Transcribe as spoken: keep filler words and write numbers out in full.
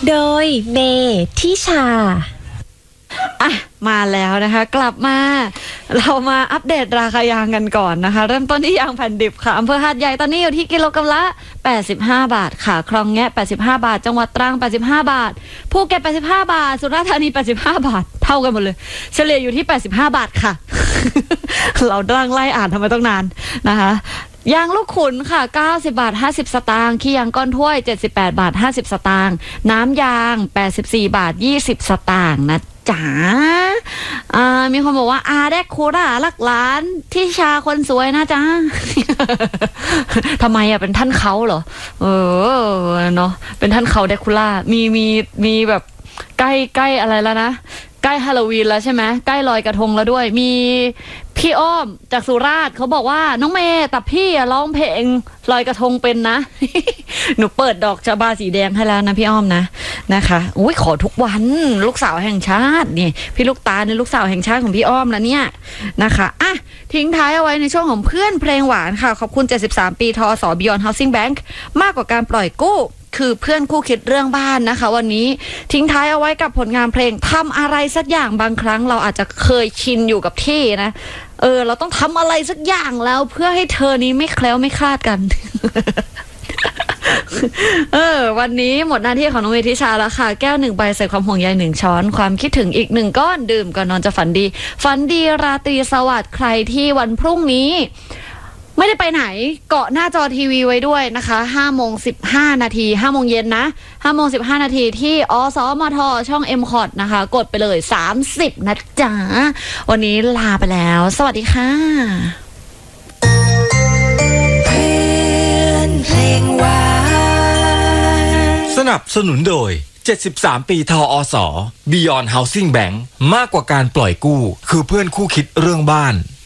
โดยเมทิชาอ่ะมาแล้วนะคะกลับมาเรามาอัปเดตราคายางกันก่อนนะคะเริ่มต้นที่ยางแผ่นดิบค่ะอำเภอหาดใหญ่ตอนนี้อยู่ที่กิโลกรัมละแปดสิบห้าบาทค่ะคลองแงะแปดสิบห้าบาทจังหวัดตรังแปดสิบห้าบาทภูเก็ตแปดสิบห้าบาทสุราษฎร์ธานีแปดสิบห้าบาทเท่ากันหมดเลยเฉลี่ยอยู่ที่แปดสิบห้าบาทค่ะ เราดังไล่อ่านทำไมต้องนานนะคะยางลูกขุนค่ะเก้าสิบบาทห้าสิบสตางค์ขี้ยางก้อนถ้วยเจ็ดสิบแปดบาทห้าสิบสตางค์น้ำยางแปดสิบสี่บาทยี่สิบสตางค์นะจ๋าอ่ามีคนบอกว่าอาแดกโคราหลักล้านที่ชาคนสวยนะจ๊ะ ทำไมอ่ะเป็นท่านเขาเหรอเออเนาะเป็นท่านเขาแดกคูล่ามีมีมีแบบใกล้ใกล้อะไรแล้วนะใกล้ฮาโลวีนแล้วใช่ไหมใกล้ลอยกระทงแล้วด้วยมีพี่อ้อมจากสุราษฎร์เขาบอกว่าน้องเมย์แต่พี่อะร้องเพลงลอยกระทงเป็นนะ หนูเปิดดอกชบาสีแดงให้แล้วนะพี่อ้อมนะนะคะอุ้ยขอทุกวันลูกสาวแห่งชาตินี่พี่ลูกตาเนี่ยลูกสาวแห่งชาติของพี่อ้อมแล้วเนี่ยนะคะอ่ะทิ้งท้ายเอาไว้ในช่วงของเพื่อนเพลงหวานค่ะขอบคุณเจ็ดสิบสามปีทอส Beyond Housing Bank มากกว่าการปล่อยกู้คือเพื่อนคู่คิดเรื่องบ้านนะคะวันนี้ทิ้งท้ายเอาไว้กับผลงานเพลงทำอะไรสักอย่างบางครั้งเราอาจจะเคยชินอยู่กับที่นะเออเราต้องทำอะไรสักอย่างแล้วเพื่อให้เธอนี้ไม่แคล้วไม่คลาดกัน เออวันนี้หมดหน้าที่ของน้องเวทิชาแล้วค่ะแก้วหนึ่งใบใส่ความห่วงใยหนึ่งช้อนความคิดถึงอีกหนึ่งก้อนดื่มก่อนนอนจะฝันดีฝันดีราตรีสวัสดิ์ใครที่วันพรุ่งนี้ไม่ได้ไปไหนเกาะหน้าจอทีวีไว้ด้วยนะคะห้าโมงสิบห้านาทีห้าโมงเย็นนะห้าโมงสิบห้านาทีที่อสมทช่อง เอ็ม คอท นะคะกดไปเลยสามสิบนะจ๊ะวันนี้ลาไปแล้วสวัสดีค่ะเพื่อนเพลงหวานสนับสนุนโดยเจ็ดสิบสามปีทอส Beyond Housing Bank มากกว่าการปล่อยกู้คือเพื่อนคู่คิดเรื่องบ้าน